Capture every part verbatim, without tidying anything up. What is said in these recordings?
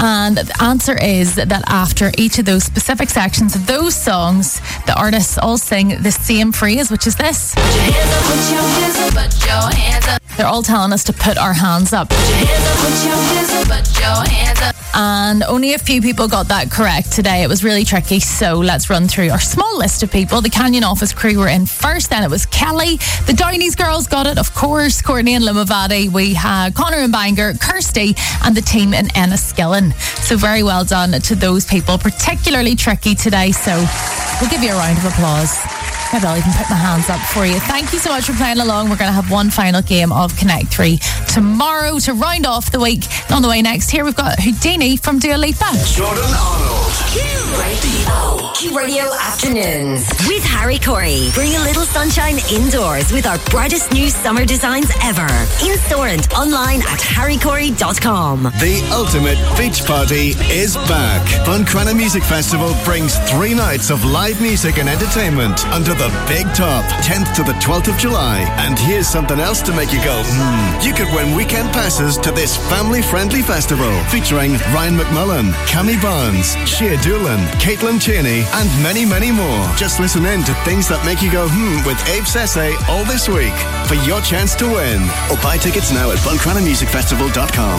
And the answer is that after each of those specific sections of those songs, the artists all sing the same phrase, which is this. Put your hands up, put your hands up, put your hands up. They're all telling us to put our hands up. Put your hands up, put your hands up, put your hands up. And only a few people got that correct today. It was really tricky, so let's run through our small list of people. The Canyon Office crew were in first, then it was Kelly. The Downies girls got it, of course. Courtney and Limavady. We had Connor and Bangor, Kirsty, and the team in Enniskillen. So very well done to those people. Particularly tricky today, so we'll give you a round of applause. Maybe I'll even put my hands up for you. Thank you so much for playing along. We're going to have one final game of Connect three tomorrow to round off the week. And on the way next, here we've got Houdini from Dua Lipa. Jordan Arnold. Q Radio. Q Radio Afternoons. With Harry Corey. Bring a little sunshine indoors with our brightest new summer designs ever. In store and online at harry corey dot com. The ultimate beach party is back. Buncrana Music Festival brings three nights of live music and entertainment under the big top, tenth to the twelfth of July. And here's something else to make you go, hmm. You could win weekend passes to this family-friendly festival featuring Ryan McMullen, Cammy Barnes, Shea Doolan, Caitlin Cheney, and many, many more. Just listen in to things that make you go, hmm, with Abe Sesse all this week for your chance to win. Or buy tickets now at buncrana music festival dot com.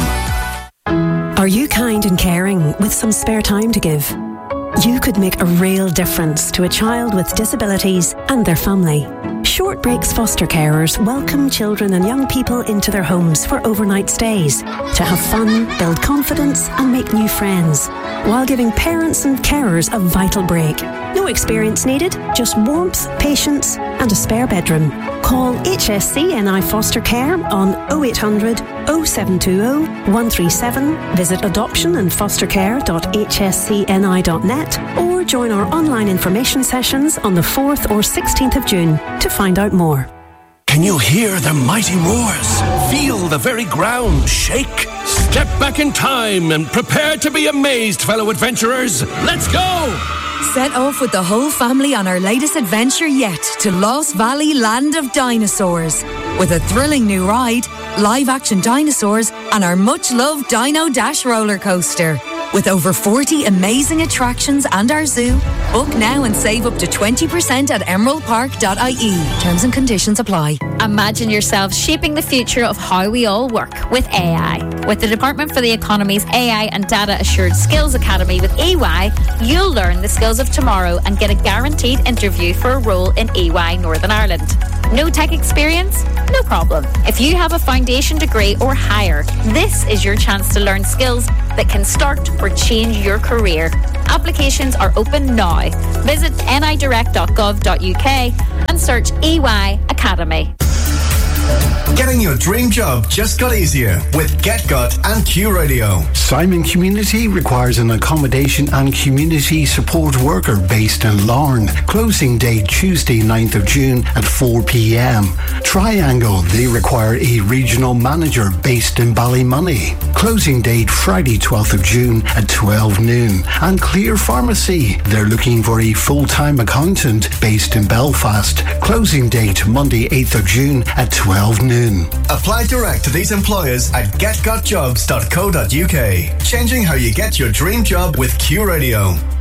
Are you kind and caring with some spare time to give? You could make a real difference to a child with disabilities and their family. Short Breaks Foster Carers welcome children and young people into their homes for overnight stays to have fun, build confidence and make new friends, while giving parents and carers a vital break. No experience needed, just warmth, patience and a spare bedroom. Call H S C N I Foster Care on oh eight hundred, oh seven two oh, one three seven, visit adoption and foster care dot h s c n i dot net or join our online information sessions on the fourth or sixteenth of June to find out more. Can you hear the mighty roars? Feel the very ground shake? Step back in time and prepare to be amazed, fellow adventurers. Let's go! Set off with the whole family on our latest adventure yet to Lost Valley Land of Dinosaurs. With a thrilling new ride, live-action dinosaurs, and our much-loved Dino Dash roller coaster. With over forty amazing attractions and our zoo, book now and save up to twenty percent at emerald park dot I E. Terms and conditions apply. Imagine yourself shaping the future of how we all work with A I. With the Department for the Economy's A I and Data Assured Skills Academy with E Y, you'll learn the skills of tomorrow and get a guaranteed interview for a role in E Y Northern Ireland. No tech experience? No problem. If you have a foundation degree or higher, this is your chance to learn skills that can start or change your career. Applications are open now. Visit n i direct dot gov dot u k and search E Y Academy. Getting your dream job just got easier with GetGot and Q Radio. Simon Community requires an accommodation and community support worker based in Larne. Closing date Tuesday ninth of June at four p.m. Triangle, they require a regional manager based in Ballymoney. Closing date Friday twelfth of June at twelve noon. And Clear Pharmacy, they're looking for a full-time accountant based in Belfast. Closing date Monday eighth of June at twelve noon. Apply direct to these employers at get got jobs dot co dot u k. Changing how you get your dream job with Q Radio.